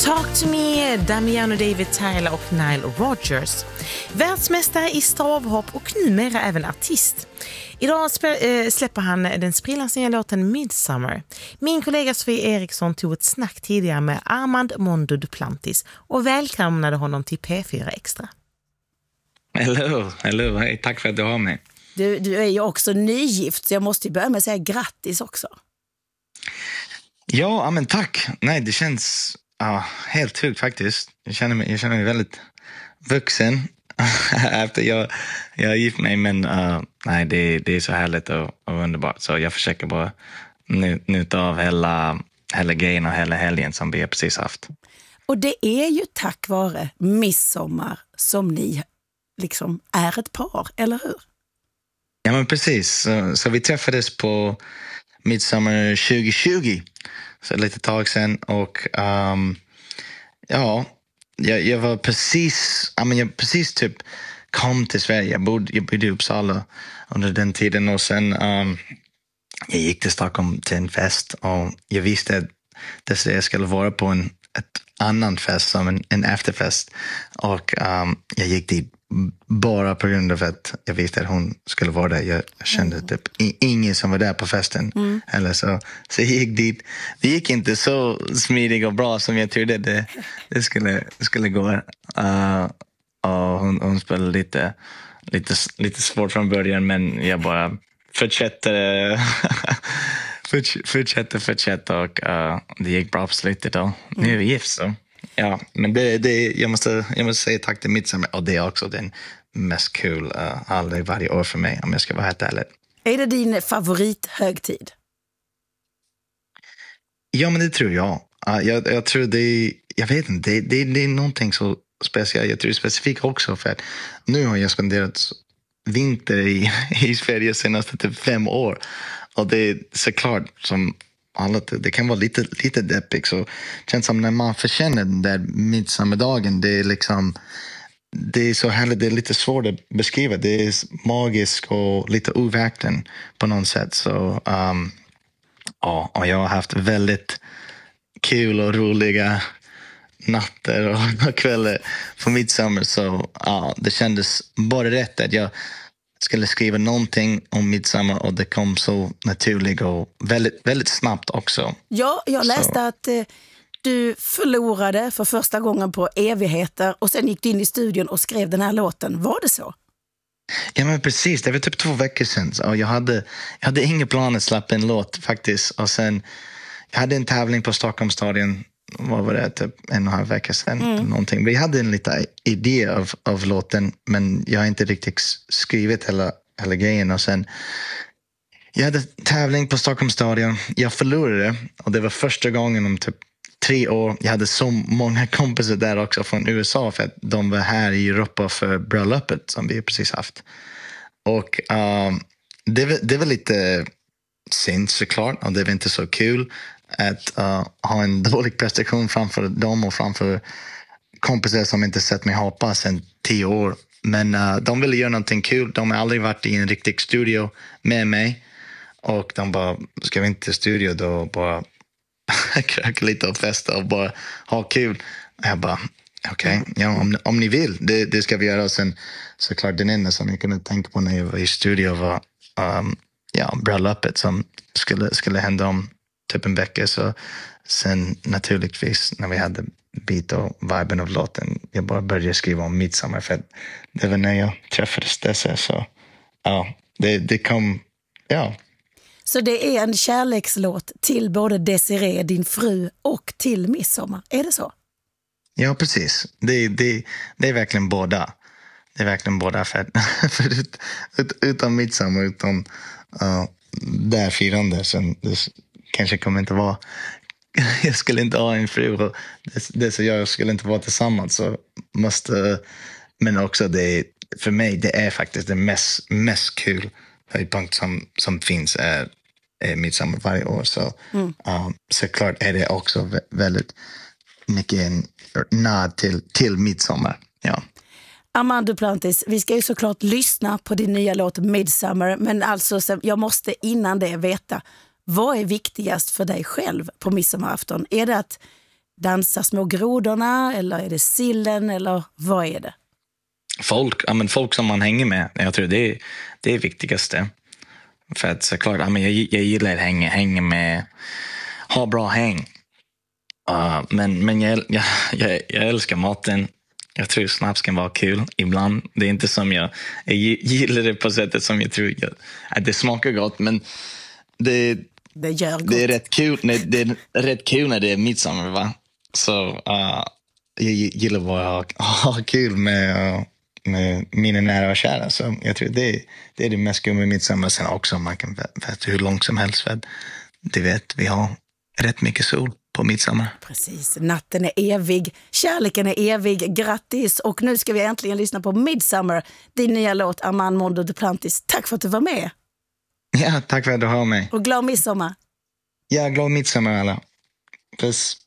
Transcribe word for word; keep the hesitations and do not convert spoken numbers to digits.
Talk to me, Damiano David Tyler och Nile Rodgers. Världsmästare i stavhopp och numera även artist. Idag släpper han den sprillans nya låten Midsummer. Min kollega Sofie Eriksson tog ett snack tidigare med Armand Mondo Duplantis och välkomnade honom till P fyra Extra. Hello, hello. Hej, tack för att du har mig. Du, du är ju också nygift, så jag måste ju börja med att säga grattis också. Ja, men tack. Nej, det känns ja, helt sjukt faktiskt. Jag känner mig, jag känner mig väldigt vuxen efter jag, jag har gift mig. Men uh, nej, det, det är så härligt och, och underbart. Så jag försöker bara njuta av hela, hela grejen och hela helgen som vi har precis haft. Och det är ju tack vare midsommar som ni liksom är ett par, eller hur? Ja, men precis. Så, så vi träffades på midsommar tjugo tjugo. Så lite tag sedan. Och um, ja, jag, jag var precis, I mean, jag precis typ kom till Sverige. Jag bodde, jag bodde i Uppsala under den tiden. Och sen um, jag gick till Stockholm till en fest. Och jag visste att jag skulle vara på en ett annan fest som en, en efterfest. Och um, jag gick dit bara på grund av att jag visste att hon skulle vara där. Jag kände typ ingen som var där på festen. Mm. Eller så, så jag gick dit. Det gick inte så smidigt och bra som jag trodde det, det skulle, skulle gå. Uh, och hon, hon spelade lite, lite, lite svårt från början, men jag bara fortsatte fortsatte, fortsatte och uh, det gick bra på slutet då. Nu är vi gift så. Ja, men det, det, jag, måste, jag måste säga tack till Midsommar. Och det är också den mest kul uh, aldrig varje år för mig, om jag ska vara helt ärlig. Är det din favorithögtid? Ja, men det tror jag. Uh, jag, jag tror det, jag vet inte, det, det, det är någonting så speciellt. Jag tror specifikt också för att nu har jag spenderat vinter i, i Sverige senaste typ fem år. Och det är såklart som alla, det kan vara lite, lite deppigt. Så det känns som när man förkänner den där midsommardagen, det är liksom, det är så härligt, det är lite svårt att beskriva. Det är magisk och lite overkligt på något sätt. Så um, ja, och jag har haft väldigt kul och roliga natter och kvällar på midsommar. Så ja, det kändes bara rätt att jag skulle skriva någonting om midsommar och det kom så naturligt och väldigt, väldigt snabbt också. Ja, jag läste så. att eh, du förlorade för första gången på evigheter och sen gick du in i studion och skrev den här låten. Var det så? Ja, men precis. Det var typ två veckor sedan och jag hade, jag hade inga planer att släppa en låt faktiskt. Och sen, jag hade en tävling på Stockholmsstadion, vad var det, typ en och en halv vecka sedan. Mm. Någonting. Vi hade en liten idé av, av låten, men jag har inte riktigt skrivit hela, hela grejen. Och sen, jag hade tävling på Stockholmsstadion. Jag förlorade och det var första gången om typ tre år. Jag hade så många kompisar där också från U S A för att de var här i Europa för bröllopet som vi precis haft. Och um, det, var, det var lite synd såklart och det var inte så kul att uh, ha en dålig prestation framför dem och framför kompisar som inte sett mig hoppa sedan tio år. Men uh, de ville göra någonting kul. De har aldrig varit i en riktig studio med mig. Och de bara, ska vi inte till studio då bara kröka lite och festa och bara ha kul. Och jag bara, okej, okay, ja, om, om ni vill, det, det ska vi göra. Och sen såklart den enda som jag kunde tänka på när jag var i studio var um, ja, bröllopet som skulle, skulle hända om typ en vecka. Så sen naturligtvis när vi hade bit och viben av låten, jag bara började skriva om midsommar för att det var när jag träffades dessa. Så ja, det, det kom, ja. Så det är en kärlekslåt till både Desiree, din fru, och till midsommar. Är det så? Ja, precis. Det, det, det är verkligen båda. Det är verkligen båda. För, för ut, ut, utan midsommar, utan uh, där firande, sen det kanske kommer inte vara. Jag skulle inte ha en fru och det, det så jag skulle inte vara tillsammans. Så måste, men också det, för mig, det är faktiskt det mest, mest kul höjdpunkt som, som finns är, är midsommar varje år. Så mm. um, såklart är det också väldigt mycket en nöd till, till midsommar. Ja. Armand Duplantis, vi ska ju såklart lyssna på din nya låt Midsummer, men alltså jag måste innan det veta, vad är viktigast för dig själv på midsommarafton? Är det att dansa små grodorna eller är det sillen eller vad är det? Folk, ja, men folk som man hänger med, jag tror det är det är viktigaste. För att såklart, ja, men jag, jag gillar att hänga, hänga med, ha bra häng. Uh, men men jag, jag, jag, jag älskar maten. Jag tror snaps kan vara kul ibland. Det är inte som jag, jag gillar det på sättet som jag tror jag, att det smakar gott, men det, det, gör gott. Det är rätt kul, nej, det är rätt kul när det är midsommar, va? Så uh, jag gillar att ha, ha kul med, uh, med mina nära och kära. Så jag tror det, det är det mest kul med midsommar. Sen också man kan veta hur långt som helst, för du vet, vi har rätt mycket sol på midsommar. Precis, natten är evig, kärleken är evig, grattis. Och nu ska vi äntligen lyssna på Midsummer, din nya låt Armand Mondo Duplantis. Tack för att du var med. Ja, tack för att du har mig. Och glad midsommar. Ja, glad midsommar alla. Puss.